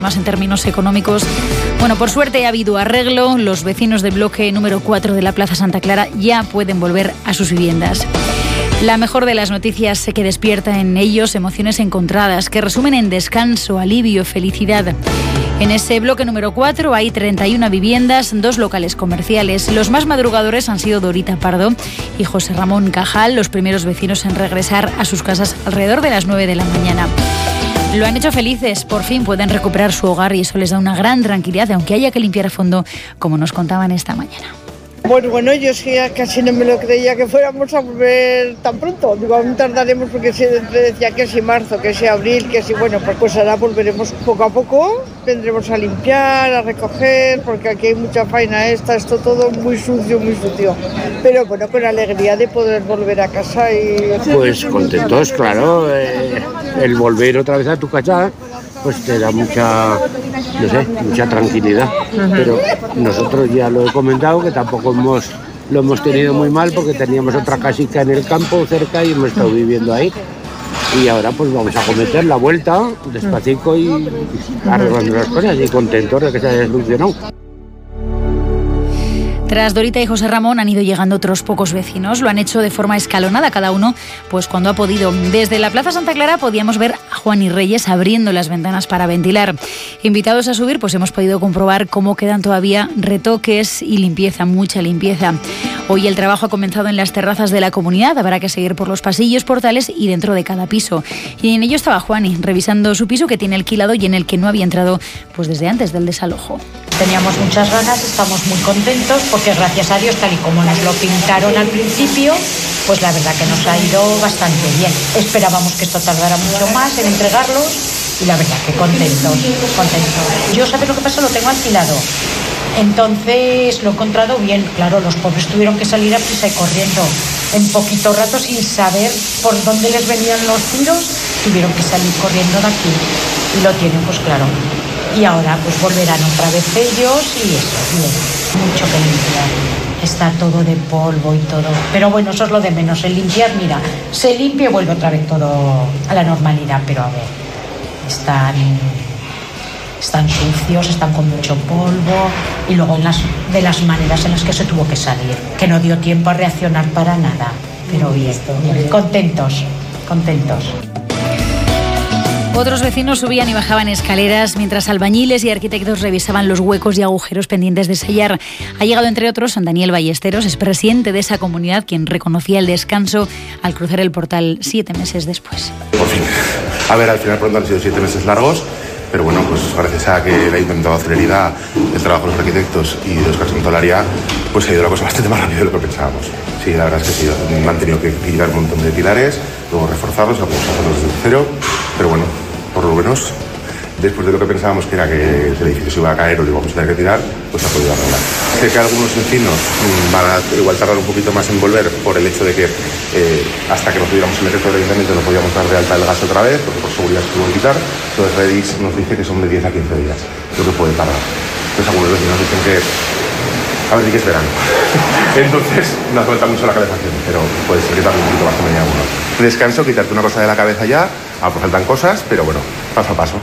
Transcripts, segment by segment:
Más en términos económicos. Bueno, por suerte ha habido arreglo. Los vecinos del bloque número 4 de la Plaza Santa Clara ya pueden volver a sus viviendas. La mejor de las noticias que despierta en ellos emociones encontradas, que resumen en descanso, alivio, felicidad. En ese bloque número 4 hay 31 viviendas, 2 locales comerciales. Los más madrugadores han sido Dorita Pardo y José Ramón Cajal, los primeros vecinos en regresar a sus casas alrededor de las 9 de la mañana. Lo han hecho felices, por fin pueden recuperar su hogar y eso les da una gran tranquilidad, aunque haya que limpiar a fondo, como nos contaban esta mañana. Pues bueno, yo es que ya casi no me lo creía que fuéramos a volver tan pronto. Digo, aún tardaremos porque siempre decía que si marzo, que si abril, que si bueno, pues ahora volveremos poco a poco. Vendremos a limpiar, a recoger, porque aquí hay mucha faena esto todo muy sucio, muy sucio. Pero bueno, con alegría de poder volver a casa y... Pues contentos, claro, el volver otra vez a tu casa, pues te da mucha tranquilidad. Pero nosotros ya lo he comentado, que tampoco lo hemos tenido muy mal porque teníamos otra casita en el campo cerca y hemos estado viviendo ahí. Y ahora pues vamos a cometer la vuelta despacito y arreglando las cosas y contentos de que se haya solucionado. Tras Dorita y José Ramón han ido llegando otros pocos vecinos. Lo han hecho de forma escalonada, cada uno pues cuando ha podido. Desde la Plaza Santa Clara podíamos ver a Juan y Reyes abriendo las ventanas para ventilar. Invitados a subir, pues hemos podido comprobar cómo quedan todavía retoques y limpieza, mucha limpieza. Hoy el trabajo ha comenzado en las terrazas de la comunidad. Habrá que seguir por los pasillos, portales y dentro de cada piso. Y en ello estaba Juani, revisando su piso que tiene alquilado y en el que no había entrado pues desde antes del desalojo. Teníamos muchas ganas, estamos muy contentos porque gracias a Dios, tal y como nos lo pintaron al principio, pues la verdad que nos ha ido bastante bien. Esperábamos que esto tardara mucho más en entregarlos y la verdad que contentos. Yo, ¿sabes lo que pasa? Lo tengo alquilado. Entonces lo he encontrado bien. Claro, los pobres tuvieron que salir a prisa y corriendo. En poquito rato, sin saber por dónde les venían los tiros, tuvieron que salir corriendo de aquí. Y lo tienen, pues claro. Y ahora pues volverán otra vez ellos y eso, bien, mucho que limpiar. Está todo de polvo y todo. Pero bueno, eso es lo de menos. El limpiar, mira, se limpia y vuelve otra vez todo a la normalidad. Pero a ver, están sucios, están con mucho polvo. Y luego de las maneras en las que se tuvo que salir. Que no dio tiempo a reaccionar para nada. Pero bien, contentos. Otros vecinos subían y bajaban escaleras mientras albañiles y arquitectos revisaban los huecos y agujeros pendientes de sellar. Ha llegado, entre otros, Daniel Ballesteros, es presidente de esa comunidad, quien reconocía el descanso al cruzar el portal 7 meses después. Por fin. A ver, al final pronto han sido 7 meses largos, pero bueno, pues gracias a que el Ayuntamiento ha dado celeridad, el trabajo de los arquitectos y de Óscar Santolaria, pues ha ido la cosa bastante más rápido de lo que pensábamos. Sí, la verdad es que sí, han tenido que quitar un montón de pilares, luego reforzarlos, algunos hacerlos desde cero, pero bueno, por lo menos, después de lo que pensábamos que era que el edificio se iba a caer o lo íbamos a tener que tirar, pues ha podido arreglar. Sé que algunos vecinos van a igual tardar un poquito más en volver por el hecho de que hasta que nos tuviéramos el decreto del Ayuntamiento no podíamos dar de alta el gas otra vez, porque por seguridad se tuvo que quitar. Entonces Redis nos dice que son de 10 a 15 días, lo que puede tardar. Entonces algunos vecinos dicen que a ver, sí que es verano. Entonces no hace falta mucho la calefacción, pero puede ser que tarde un poquito más también algunos. Descanso, quitarte una cosa de la cabeza ya, pues faltan cosas, pero bueno, paso a paso.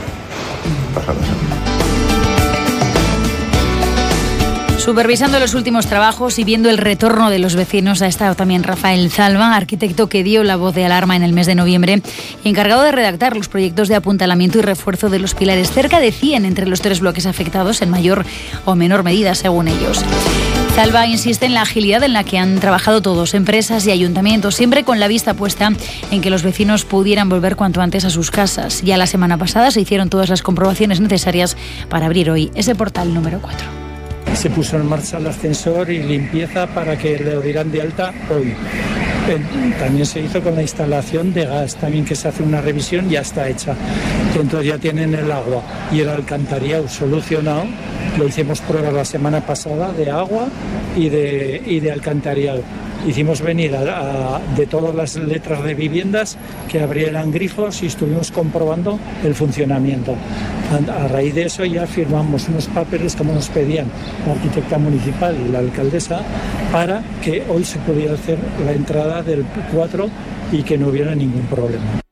Supervisando los últimos trabajos y viendo el retorno de los vecinos ha estado también Rafael Zalba, arquitecto que dio la voz de alarma en el mes de noviembre y encargado de redactar los proyectos de apuntalamiento y refuerzo de los pilares. Cerca de 100 entre los 3 bloques afectados, en mayor o menor medida según ellos. Zalba insiste en la agilidad en la que han trabajado todos, empresas y ayuntamientos, siempre con la vista puesta en que los vecinos pudieran volver cuanto antes a sus casas. Ya la semana pasada se hicieron todas las comprobaciones necesarias para abrir hoy ese portal número 4. Se puso en marcha el ascensor y limpieza para que le dieran de alta hoy. También se hizo con la instalación de gas, también que se hace una revisión, ya está hecha. Entonces ya tienen el agua y el alcantarillado solucionado. Lo hicimos pruebas la semana pasada de agua y de alcantarillado. Hicimos venir de todas las letras de viviendas que abrieran grifos y estuvimos comprobando el funcionamiento. A raíz de eso ya firmamos unos papeles como nos pedían la arquitecta municipal y la alcaldesa para que hoy se pudiera hacer la entrada del 4 y que no hubiera ningún problema.